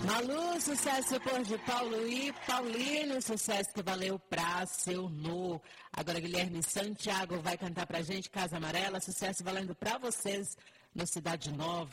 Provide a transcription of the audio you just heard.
Malu, sucesso por de Paulo e Paulino, sucesso que valeu pra seu nu. Agora Guilherme Santiago vai cantar pra gente Casa Amarela, sucesso valendo pra vocês no Cidade Nova.